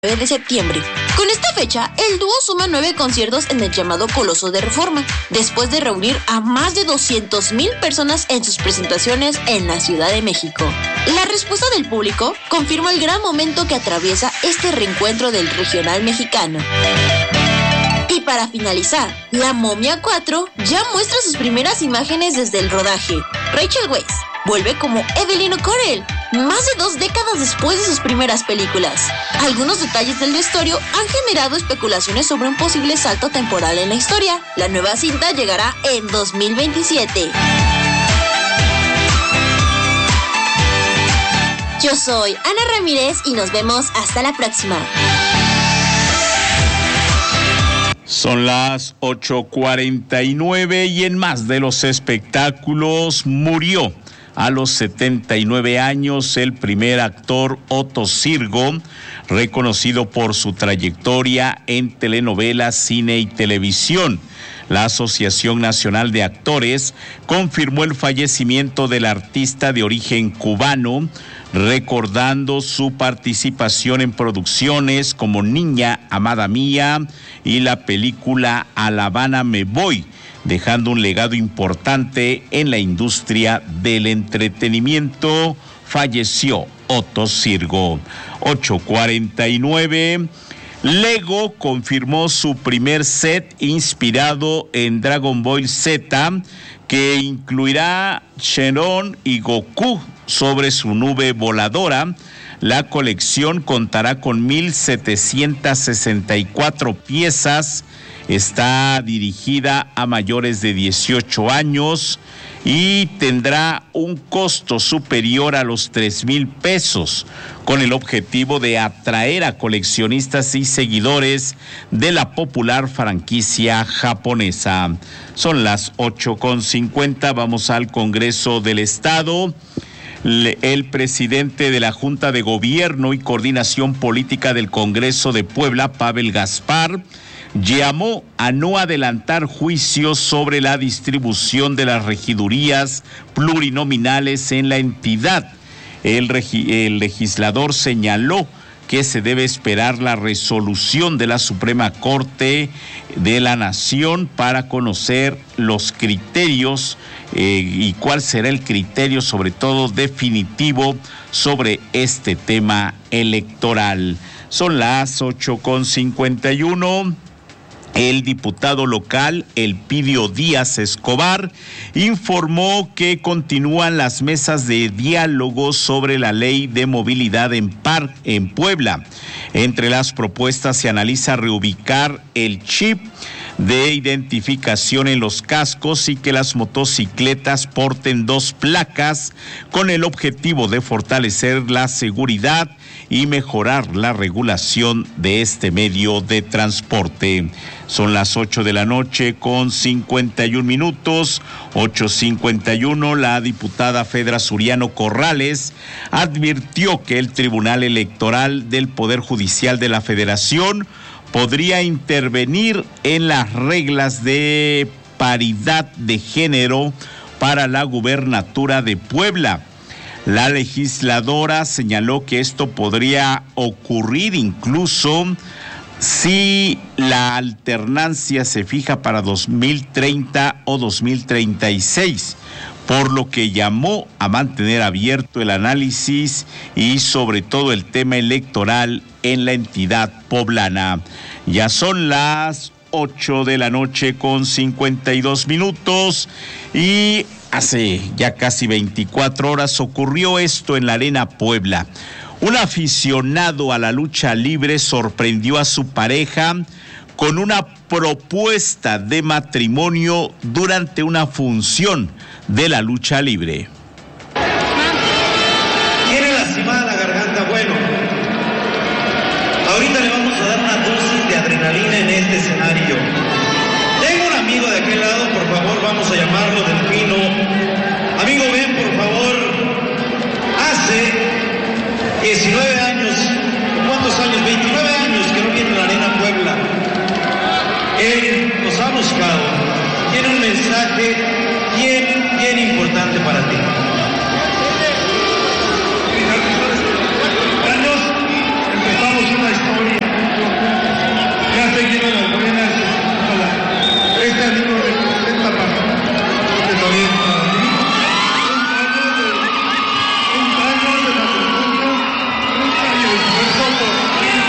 9 de septiembre. Con esta fecha, el dúo suma 9 conciertos en el llamado Coloso de Reforma, después de reunir a más de 200,000 personas en sus presentaciones en la Ciudad de México. La respuesta del público confirma el gran momento que atraviesa este reencuentro del regional mexicano. Y para finalizar, La Momia 4 ya muestra sus primeras imágenes desde el rodaje. Rachel Weisz vuelve como Evelyn O'Corell, más de 2 décadas después de sus primeras películas. Algunos detalles del vestuario han generado especulaciones sobre un posible salto temporal en la historia. La nueva cinta llegará en 2027. Yo soy Ana Ramírez y nos vemos hasta la próxima. Son las 8:49 y en más de los espectáculos murió a los 79 años el primer actor Otto Sirgo, reconocido por su trayectoria en telenovelas, cine y televisión. La Asociación Nacional de Actores confirmó el fallecimiento del artista de origen cubano, recordando su participación en producciones como Niña Amada Mía y la película A La Habana Me Voy, dejando un legado importante en la industria del entretenimiento. Falleció Otto Sirgo. 8:49. Lego confirmó su primer set inspirado en Dragon Ball Z, que incluirá Shenron y Goku sobre su nube voladora. La colección contará con 1,764 piezas. Está dirigida a mayores de 18 años y tendrá un costo superior a los 3,000 pesos, con el objetivo de atraer a coleccionistas y seguidores de la popular franquicia japonesa. Son las 8:50, vamos al Congreso del Estado. El presidente de la Junta de Gobierno y Coordinación Política del Congreso de Puebla, Pavel Gaspar, llamó a no adelantar juicios sobre la distribución de las regidurías plurinominales en la entidad. El legislador señaló que se debe esperar la resolución de la Suprema Corte de la Nación para conocer los criterios y cuál será el criterio, sobre todo definitivo, sobre este tema electoral. Son las 8:51. El diputado local Elpidio Díaz Escobar informó que continúan las mesas de diálogo sobre la ley de movilidad en Puebla. Entre las propuestas se analiza reubicar el chip de identificación en los cascos y que las motocicletas porten 2 placas, con el objetivo de fortalecer la seguridad y mejorar la regulación de este medio de transporte. Son las 8:51 8:51. La diputada Fedra Suriano Corrales advirtió que el Tribunal Electoral del Poder Judicial de la Federación podría intervenir en las reglas de paridad de género para la gubernatura de Puebla. La legisladora señaló que esto podría ocurrir incluso si la alternancia se fija para 2030 o 2036, por lo que llamó a mantener abierto el análisis y sobre todo el tema electoral en la entidad poblana. Ya son las 8:52 y hace ya casi 24 horas ocurrió esto en la Arena Puebla. Un aficionado a la lucha libre sorprendió a su pareja con una propuesta de matrimonio durante una función de la lucha libre. Tiene lastimada la garganta, bueno. Ahorita le vamos a dar una dosis de adrenalina en este escenario. Tengo un amigo de aquel lado, por favor, vamos a llamarlo Delfino. Amigo, ven, por favor. Hace 19 años, ¿cuántos años? 29 años que no viene a la Arena Puebla. Él nos ha buscado. Tiene un mensaje bien importante para ti. Años, empezamos una historia. bien.